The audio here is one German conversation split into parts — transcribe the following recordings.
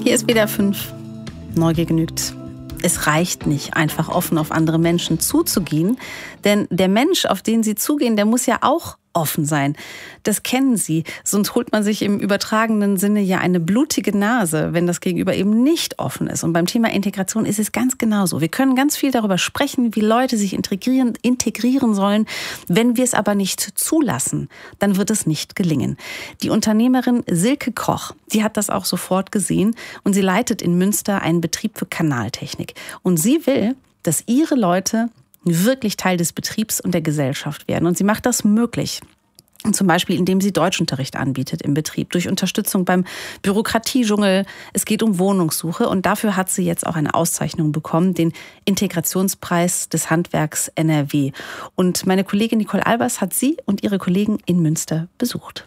Hier ist wieder 5. Neugier genügt. Es reicht nicht, einfach offen auf andere Menschen zuzugehen, denn der Mensch, auf den Sie zugehen, der muss ja auch offen sein. Das kennen Sie, sonst holt man sich im übertragenen Sinne ja eine blutige Nase, wenn das Gegenüber eben nicht offen ist. Und beim Thema Integration ist es ganz genauso. Wir können ganz viel darüber sprechen, wie Leute sich integrieren sollen. Wenn wir es aber nicht zulassen, dann wird es nicht gelingen. Die Unternehmerin Silke Koch, die hat das auch sofort gesehen und sie leitet in Münster einen Betrieb für Kanaltechnik. Und sie will, dass ihre Leute wirklich Teil des Betriebs und der Gesellschaft werden. Und sie macht das möglich. Zum Beispiel, indem sie Deutschunterricht anbietet im Betrieb, durch Unterstützung beim Bürokratiedschungel. Es geht um Wohnungssuche und dafür hat sie jetzt auch eine Auszeichnung bekommen, den Integrationspreis des Handwerks NRW. Und meine Kollegin Nicole Albers hat sie und ihre Kollegen in Münster besucht.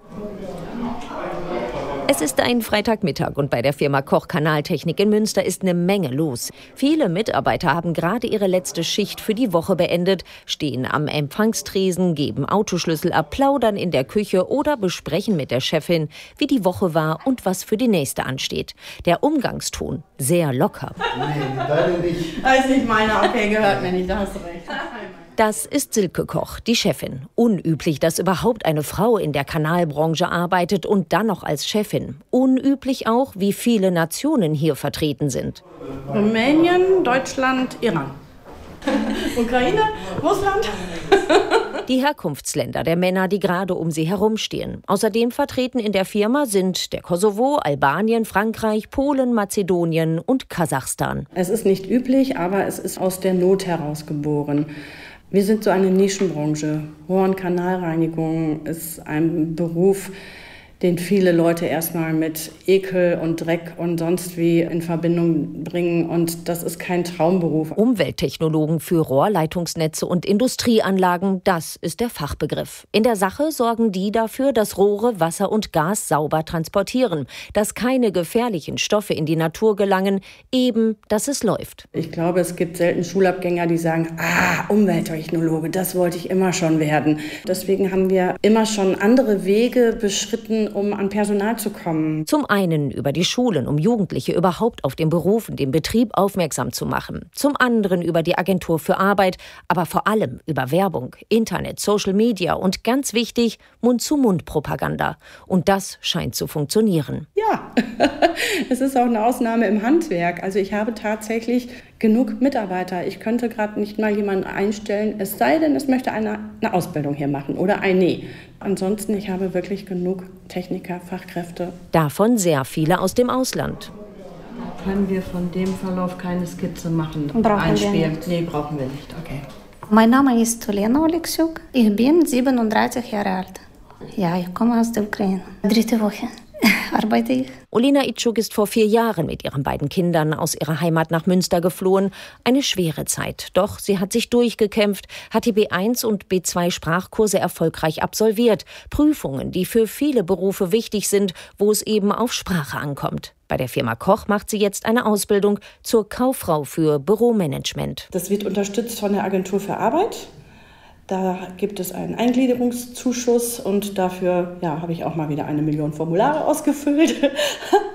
Es ist ein Freitagmittag und bei der Firma Koch Kanaltechnik in Münster ist eine Menge los. Viele Mitarbeiter haben gerade ihre letzte Schicht für die Woche beendet, stehen am Empfangstresen, geben Autoschlüssel ab, plaudern in der Küche oder besprechen mit der Chefin, wie die Woche war und was für die nächste ansteht. Der Umgangston sehr locker. Nee, leider nicht. Das ist nicht meiner, okay, gehört mir nicht, da hast du recht. Das ist Silke Koch, die Chefin. Unüblich, dass überhaupt eine Frau in der Kanalbranche arbeitet und dann noch als Chefin. Unüblich auch, wie viele Nationen hier vertreten sind. Rumänien, Deutschland, Iran. Ukraine, Russland. Die Herkunftsländer der Männer, die gerade um sie herumstehen. Außerdem vertreten in der Firma sind der Kosovo, Albanien, Frankreich, Polen, Mazedonien und Kasachstan. Es ist nicht üblich, aber es ist aus der Not heraus geboren. Wir sind so eine Nischenbranche. Rohr- und Kanalreinigung ist ein Beruf, den viele Leute erstmal mit Ekel und Dreck und sonst wie in Verbindung bringen. Und das ist kein Traumberuf. Umwelttechnologen für Rohrleitungsnetze und Industrieanlagen, das ist der Fachbegriff. In der Sache sorgen die dafür, dass Rohre Wasser und Gas sauber transportieren, dass keine gefährlichen Stoffe in die Natur gelangen, eben, dass es läuft. Ich glaube, es gibt selten Schulabgänger, die sagen, Umwelttechnologe, das wollte ich immer schon werden. Deswegen haben wir immer schon andere Wege beschritten, um an Personal zu kommen. Zum einen über die Schulen, um Jugendliche überhaupt auf den Beruf und den Betrieb aufmerksam zu machen. Zum anderen über die Agentur für Arbeit, aber vor allem über Werbung, Internet, Social Media und ganz wichtig, Mund-zu-Mund-Propaganda. Und das scheint zu funktionieren. Ja, es ist auch eine Ausnahme im Handwerk. Also ich habe tatsächlich genug Mitarbeiter. Ich könnte gerade nicht mal jemanden einstellen, es sei denn, es möchte eine Ausbildung hier machen oder ein Nee. Ansonsten, ich habe wirklich genug Techniker, Fachkräfte. Davon sehr viele aus dem Ausland. Können wir von dem Verlauf keine Skizze machen? Brauchen wir nicht. Nee, brauchen wir nicht. Okay. Mein Name ist Lena Oleksiuk. Ich bin 37 Jahre alt. Ja, ich komme aus der Ukraine. 3. Woche arbeite ich. Olena Itschuk ist vor 4 Jahren mit ihren beiden Kindern aus ihrer Heimat nach Münster geflohen. Eine schwere Zeit. Doch sie hat sich durchgekämpft, hat die B1 und B2 Sprachkurse erfolgreich absolviert. Prüfungen, die für viele Berufe wichtig sind, wo es eben auf Sprache ankommt. Bei der Firma Koch macht sie jetzt eine Ausbildung zur Kauffrau für Büromanagement. Das wird unterstützt von der Agentur für Arbeit. Da gibt es einen Eingliederungszuschuss und dafür habe ich auch mal wieder 1 Million Formulare ausgefüllt.